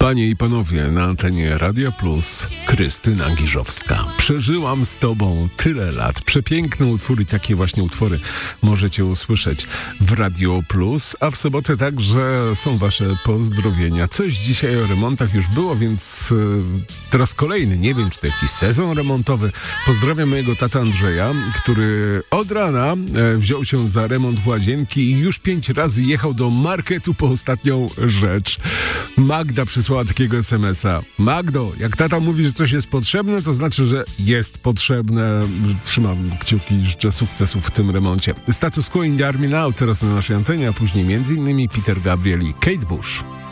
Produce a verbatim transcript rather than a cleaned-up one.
Panie i panowie, na antenie Radia Plus Krystyna Giżowska. Przeżyłam z tobą tyle lat. Przepiękne utwory i takie właśnie utwory możecie usłyszeć w Radio Plus, a w sobotę także są wasze pozdrowienia. Coś dzisiaj o remontach już było, więc yy, teraz kolejny, nie wiem czy to jakiś sezon remontowy. Pozdrawiam mojego tata Andrzeja, który od rana yy, wziął się za remont łazienki i już pięć razy jechał do marketu po ostatnią rzecz. Magda przysłała takiego es em es a. Magdo, jak tata mówi, że coś jest potrzebne, to znaczy, że jest potrzebne. Trzymam kciuki i życzę sukcesów w tym remoncie. Status Quo in the Army Now teraz na naszej antenie, a później między innymi Peter Gabriel i Kate Bush.